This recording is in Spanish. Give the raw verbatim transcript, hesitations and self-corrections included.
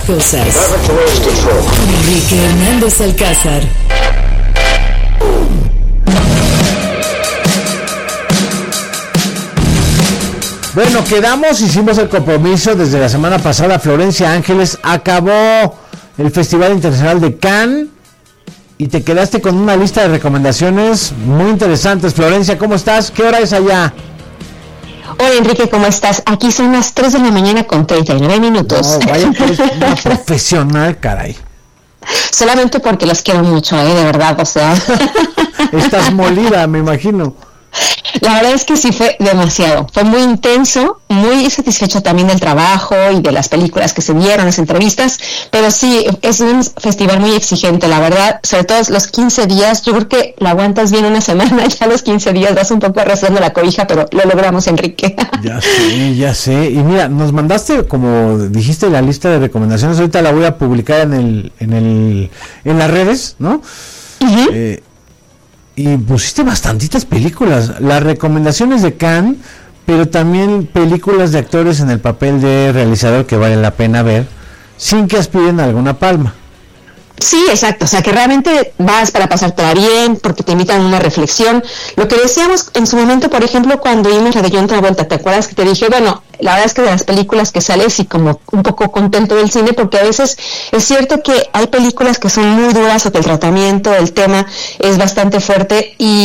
cosas. Enrique Hernández Alcázar. Bueno, quedamos, hicimos el compromiso desde la semana pasada. Florencia Ángeles acabó el Festival Internacional de Cannes y te quedaste con una lista de recomendaciones muy interesantes. Florencia, ¿cómo estás? ¿Qué hora es allá? Hola Enrique, ¿cómo estás? Aquí son las tres de la mañana con treinta y nueve minutos. No, vaya, eres una profesional, caray. Solamente porque los quiero mucho, ¿eh? De verdad, o sea. Estás molida, me imagino. La verdad es que sí fue demasiado, fue muy intenso, muy satisfecho también del trabajo y de las películas que se vieron, las entrevistas, pero sí, es un festival muy exigente, la verdad, sobre todo los quince días, yo creo que lo aguantas bien una semana, ya los quince días vas un poco arrastrando la cobija, pero lo logramos, Enrique. Ya sé, ya sé, y mira, nos mandaste, como dijiste, la lista de recomendaciones, ahorita la voy a publicar en el, en el, en las redes, ¿no? Uh-huh. Eh, Y pusiste bastantitas películas, las recomendaciones de Cannes, pero también películas de actores en el papel de realizador que vale la pena ver, sin que aspiren a alguna palma. Sí, exacto, o sea que realmente vas para pasártela bien, porque te invitan a una reflexión. Lo que decíamos en su momento, por ejemplo, cuando vimos la de John Travolta, ¿te acuerdas que te dije, bueno, la verdad es que de las películas que sales y como un poco contento del cine, porque a veces es cierto que hay películas que son muy duras o que el tratamiento, el tema es bastante fuerte y